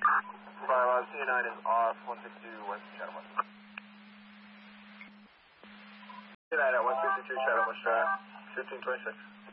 TU9 is off, 162 West Chatham West. TU9 at 162 Chatham West Drive, 1526.